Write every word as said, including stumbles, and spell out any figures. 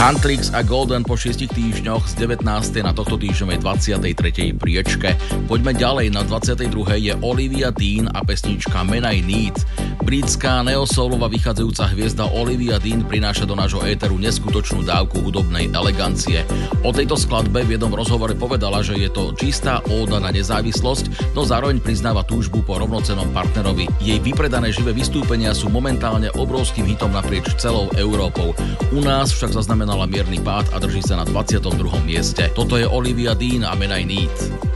Tantrix a Golden po šiestich týždňoch z devätnástej na tohto týždňovej dvadsiatej tretej priečke. Poďme ďalej, na dvadsiatej druhej je Olivia Dean a pesnička Man I Need. Britská neosoulová vychádzajúca hviezda Olivia Dean prináša do nášho éteru neskutočnú dávku hudobnej elegancie. O tejto skladbe v jednom rozhovore povedala, že je to čistá óda na nezávislosť, no zároveň priznáva túžbu po rovnocennom partnerovi. Jej vypredané živé vystúpenia sú momentálne obrovským hitom naprieč celou Európou. U nás však zaznamenala mierny pád a drží sa na dvadsiatom druhom mieste. Toto je Olivia Dean a Man I Need.